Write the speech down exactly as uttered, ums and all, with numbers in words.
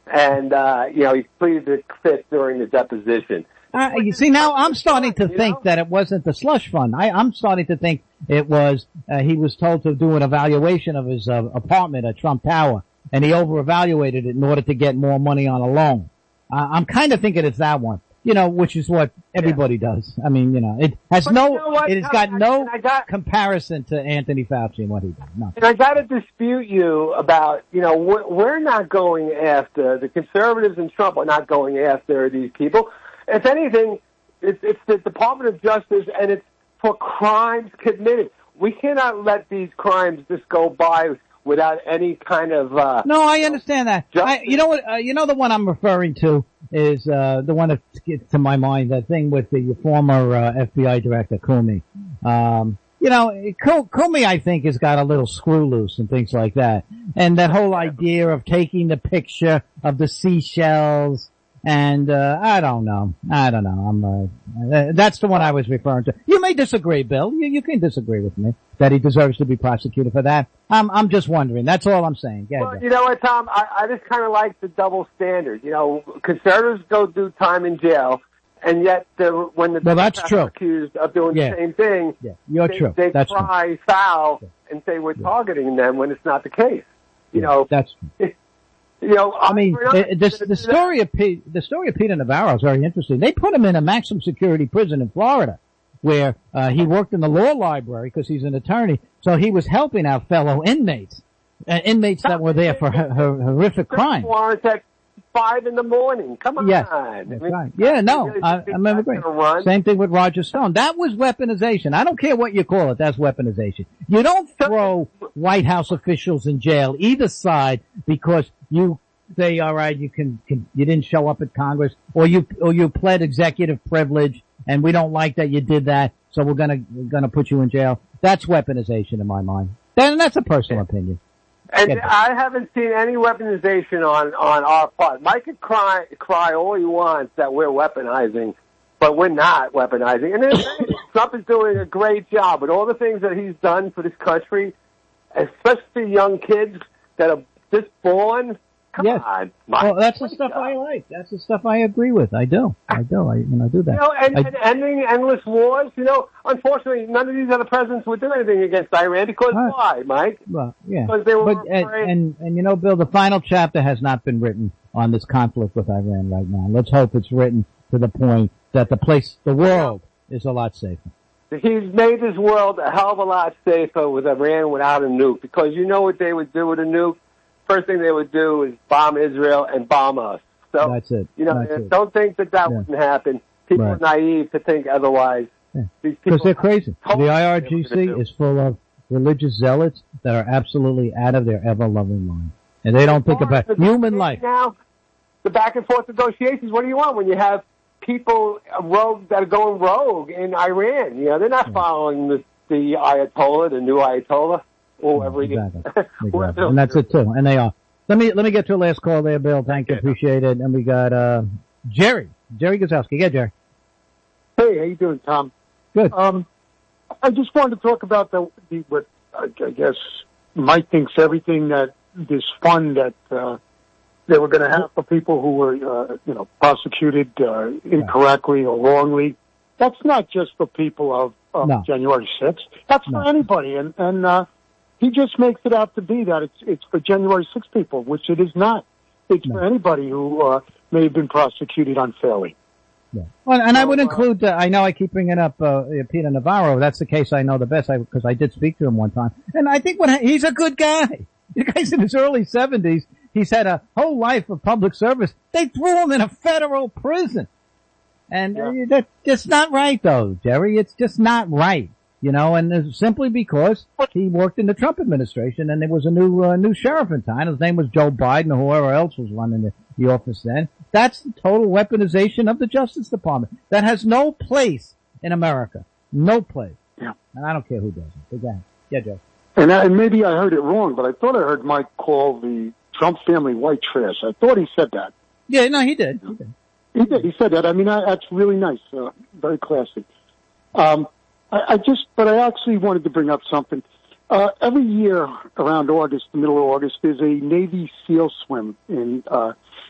and uh, you know he pleaded the fifth during the deposition. Uh, you see, now I'm starting to think know? that it wasn't the slush fund. I, I'm starting to think it was uh, he was told to do an evaluation of his uh, apartment at Trump Tower, and he over-evaluated it in order to get more money on a loan. Uh, I'm kind of thinking it's that one. You know, which is what everybody yeah. does. I mean, you know, it has but no, you know it has got I, no I got, comparison to Anthony Fauci and what he did. No. And I got to dispute you about, you know, we're, we're not going after, the conservatives and Trump are not going after these people. If anything, it's, it's the Department of Justice, and it's for crimes committed. We cannot let these crimes just go by without any kind of uh no I understand that I, you know what uh, you know the one I'm referring to is uh the one that gets to my mind, that thing with the former uh, F B I director Comey. um you know Comey I think has got a little screw loose and things like that, and that whole idea of taking the picture of the seashells. And, uh, I don't know. I don't know. I'm, uh, that's the one I was referring to. You may disagree, Bill. You, you can disagree with me that he deserves to be prosecuted for that. I'm, I'm just wondering. That's all I'm saying. Yeah, well, you know what, Tom? I, I just kind of like the double standard. You know, conservatives go do time in jail, and yet the, when the well, that's true. are accused of doing yeah. the same thing, yeah. You're they, true. they that's cry true. foul yeah. and say we're yeah. targeting them when it's not the case. You yeah. know, that's true. You know, I mean, the, the, the story of Pete, the story of Peter Navarro is very interesting. They put him in a maximum security prison in Florida, where uh, he worked in the law library because he's an attorney. So he was helping out fellow inmates, uh, inmates that were there for her, her, horrific crime. Warrants at five in the morning. Come on. Yes, that's right. Yeah, no, I, I remember great. Same thing with Roger Stone. That was weaponization. I don't care what you call it. That's weaponization. You don't throw White House officials in jail, either side, because you say, all right, you can, can, you didn't show up at Congress, or you, or you pled executive privilege, and we don't like that you did that, so we're gonna, we're gonna put you in jail. That's weaponization in my mind. And that's a personal opinion. And I haven't seen any weaponization on, on our part. Mike could cry, cry all he wants that we're weaponizing, but we're not weaponizing. And then Trump is doing a great job with all the things that he's done for this country, especially young kids that are just born. Come yes. on. Well, that's the stuff God. I like. That's the stuff I agree with. I do. I do. I, you know, do that. You know, and, I, and ending endless wars, you know, unfortunately, none of these other presidents would do anything against Iran because uh, why, Mike? Well, yeah. Because they were but, and, and, and, you know, Bill, the final chapter has not been written on this conflict with Iran right now. Let's hope it's written to the point that the place, the world, is a lot safer. He's made this world a hell of a lot safer with Iran without a nuke, because you know what they would do with a nuke? First thing they would do is bomb Israel and bomb us. So, that's it. You know, that's don't it. think that that yeah. wouldn't happen. People right. are naive to think otherwise. Because yeah. they're crazy. The I R G C is full of religious zealots that are absolutely out of their ever-loving mind. And they don't think about human life. Now, the back-and-forth negotiations, what do you want when you have people rogue that are going rogue in Iran? You know, they're not yeah. following the, the Ayatollah, the new Ayatollah. Or whoever exactly. exactly. And that's it too. And they are. Let me, let me get to a last call there, Bill. Thank you. Appreciate it. And we got, uh, Jerry. Jerry Gazowski. Yeah, Jerry. Hey, how you doing, Tom? Good. Um, I just wanted to talk about the, the what I guess Mike thinks everything that this fund that, uh, they were going to have for people who were, uh, you know, prosecuted, uh, incorrectly or wrongly. That's not just for people of, of no. January sixth. That's no. for anybody. And, and, uh, he just makes it out to be that it's it's for January sixth people, which it is not. It's no. for anybody who uh, may have been prosecuted unfairly. Yeah. Well, and so, I would include, uh, I know I keep bringing up uh, Peter Navarro. That's the case I know the best because I, I did speak to him one time. And I think when he's a good guy. The guy's in his early seventies. He's had a whole life of public service. They threw him in a federal prison. And yeah. uh, that's just not right, though, Jerry. It's just not right. You know, and it's simply because he worked in the Trump administration and there was a new, uh, new sheriff in town. His name was Joe Biden or whoever else was running the, the office then. That's the total weaponization of the Justice Department. That has no place in America. No place. Yeah. And I don't care who does it. Again. Yeah, Joe. And, I, and maybe I heard it wrong, but I thought I heard Mike call the Trump family white trash. I thought he said that. Yeah, no, he did. He did. He did. He said that. I mean, I, that's really nice. Uh, very classy. Um, I, I just, but I actually wanted to bring up something. Uh, every year around August, the middle of August, there's a Navy SEAL swim in, uh,